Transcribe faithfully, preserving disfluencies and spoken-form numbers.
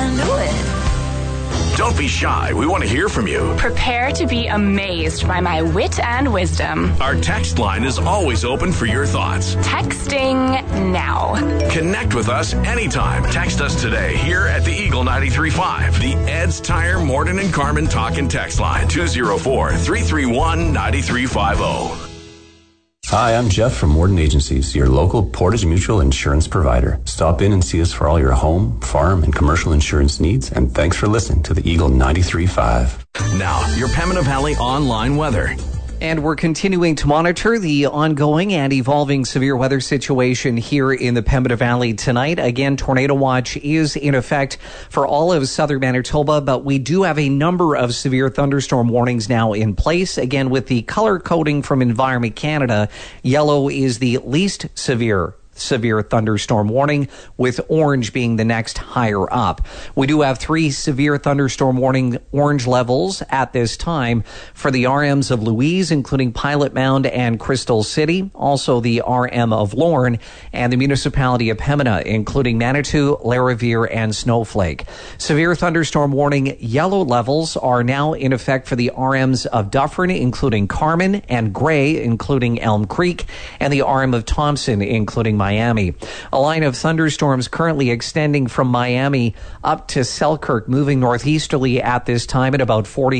can do it. Don't be shy. We want to hear from you. Prepare to be amazed by my wit and wisdom. Our text line is always open for your thoughts. Texting now. Connect with us anytime. Text us today here at the Eagle ninety-three point five. The Ed's Tire Morton and Carmen Talk and Text line two oh four, three three one, nine three five oh. Hi, I'm Jeff from Morton Agencies, your local Portage Mutual insurance provider. Stop in and see us for all your home, farm, and commercial insurance needs, and thanks for listening to the Eagle ninety-three point five. Now, your Pembina Valley online weather. And we're continuing to monitor the ongoing and evolving severe weather situation here in the Pembina Valley tonight. Again, tornado watch is in effect for all of southern Manitoba, but we do have a number of severe thunderstorm warnings now in place. Again, with the color coding from Environment Canada, yellow is the least severe severe thunderstorm warning, with orange being the next higher up. We do have three severe thunderstorm warning orange levels at this time for the R Ms of Louise, including Pilot Mound and Crystal City, also the R M of Lorne, and the municipality of Pembina, including Manitou, Larivire, and Snowflake. Severe thunderstorm warning yellow levels are now in effect for the R Ms of Dufferin, including Carmen, and Gray, including Elm Creek, and the R M of Thompson, including Miami. A line of thunderstorms currently extending from Miami up to Selkirk, moving northeasterly at this time at about forty